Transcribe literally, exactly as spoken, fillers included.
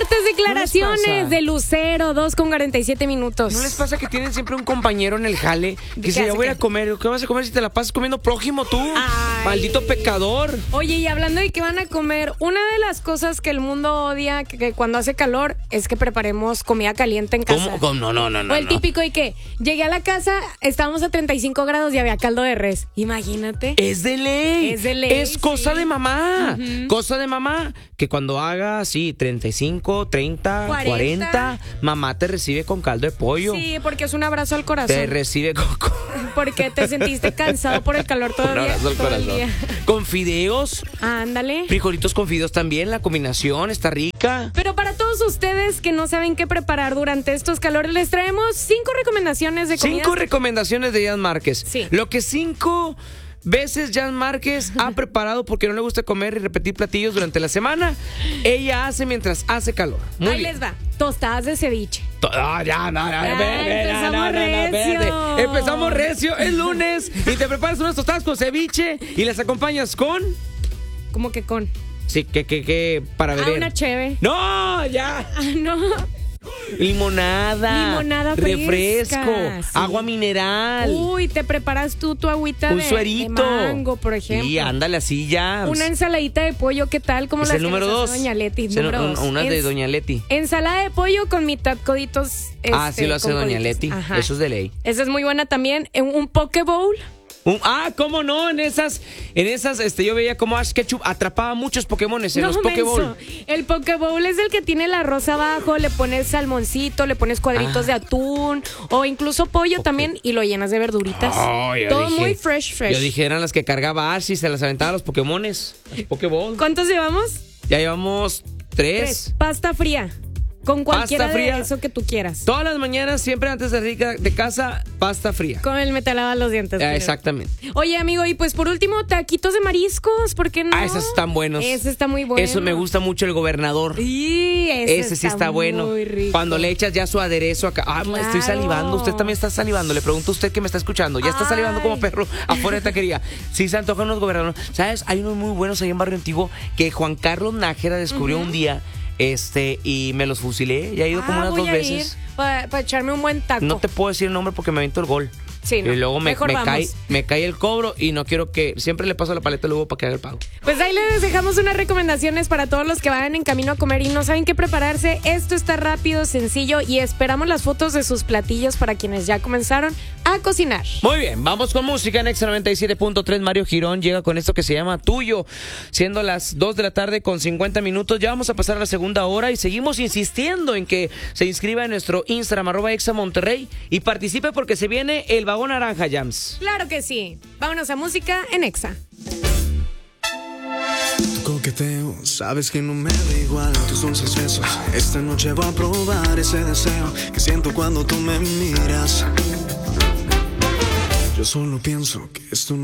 Fuertes declaraciones ¿No les pasa? de Lucero, dos con cuarenta y siete minutos. ¿No les pasa que tienen siempre un compañero en el jale que ¿Qué dice, ya hace voy a ir qué? a comer? ¿Qué vas a comer si te la pasas comiendo prójimo tú? Ay. Maldito pecador. Oye, y hablando de qué van a comer, una de las cosas que el mundo odia que, que cuando hace calor es que preparemos comida caliente en casa. ¿Cómo? ¿Cómo? No, no, no, no. O el no. típico y que llegué a la casa, estábamos a treinta y cinco grados y había caldo de res. Imagínate. Es de ley. Es de ley, Es cosa sí. de mamá. Ujú. Cosa de mamá. Que cuando haga, sí, treinta y cinco, treinta, cuarenta. cuarenta, mamá te recibe con caldo de pollo. Sí, porque es un abrazo al Te corazón. recibe con, con, Porque te sentiste cansado por el calor un todavía. abrazo al todo el corazón. día. Con fideos, Ándale. frijolitos con fideos también. La combinación está rica. Pero para todos ustedes que no saben qué preparar durante estos calores, les traemos cinco recomendaciones de comida. Cinco recomendaciones de Jan Márquez. Sí. Lo que cinco veces Jan Márquez ha preparado porque no le gusta comer y repetir platillos durante la semana, ella hace mientras hace calor. Muy Ahí bien. les va. Tostadas de ceviche. To- Ah, ya, no, no, Ah, ve, ve, empezamos no, no, no, recio. espérate. Empezamos recio, es lunes y te preparas unas tostadas con ceviche y las acompañas con... Como que con. Sí, que, que, que, para Ah, beber. una cheve. ¡No, ya! Ah, no. Limonada. Limonada fresca, refresco. sí. Agua mineral. Uy, te preparas tú tu agüita un de, suerito. de mango, por ejemplo. Y ándale así ya. Una ensaladita de pollo, ¿qué tal? Como Es las el que número nos hace dos. Doña Leti. Es el- Número un- dos. Una de Ens- Doña Leti. Ensalada de pollo con mitad coditos. Ah, este, sí lo hace con Doña coditos. Leti. Ajá. Eso es de ley. Esa es muy buena también. En un poke bowl. Un- ah, ¿cómo no? En esas, en esas, este, yo veía como Ash Ketchum atrapaba muchos Pokémones en No, los Pokéball. menso. El poke bowl es el que tiene el arroz abajo, le pones salmoncito, le pones cuadritos Ah. de atún o incluso pollo también y lo llenas de verduritas. Oh, yo Todo dije- muy fresh, fresh. Yo dije, eran las que cargaba Ash y se las aventaba a los Pokémones. Los Pokéball. ¿Cuántos llevamos? Ya llevamos tres. Tres. Pasta fría. Con cualquiera Pasta fría. de eso que tú quieras. Todas las mañanas, siempre antes de salir de casa, pasta fría. Con el me te lavas los dientes. Ah, primero. exactamente. Oye, amigo, y pues por último, taquitos de mariscos, ¿por qué no? Ah, esos están buenos. Ese está muy bueno. Eso me gusta mucho el gobernador. Sí, ese, Ese sí está bueno. Muy rico. Cuando le echas ya su aderezo acá. Ah, Claro. estoy salivando. Usted también está salivando. Le pregunto a usted que me está escuchando. Ya está Ay. salivando como perro afuera de taquería. Sí, se antojan unos gobernadores. ¿Sabes? Hay unos muy buenos ahí en Barrio Antiguo que Juan Carlos Nájera descubrió un día. Este, y me los fusilé. Ya he ido como Ah, unas voy dos a veces. Para echarme un buen taco. No te puedo decir el nombre porque me avento el gol. Sí, no. Y luego me, Mejor me vamos. cae, me cae el cobro y no quiero que. Siempre le paso la paleta luego para que haga el pago. Pues ahí les dejamos unas recomendaciones para todos los que vayan en camino a comer y no saben qué prepararse. Esto está rápido, sencillo y esperamos las fotos de sus platillos para quienes ya comenzaron a cocinar. Muy bien, vamos con música en Exa noventa y siete punto tres. Mario Girón llega con esto que se llama Tuyo, siendo las dos de la tarde con cincuenta minutos. Ya vamos a pasar a la segunda hora y seguimos insistiendo en que se inscriba en nuestro Instagram, arroba Exa Monterrey, y participe porque se viene el vagón naranja, Jams. Claro que sí. Vámonos a música en Exa. Tu coqueteo, sabes que no me da igual tus dulces besos. Esta noche voy a probar ese deseo que siento cuando tú me miras. Yo solo pienso que esto no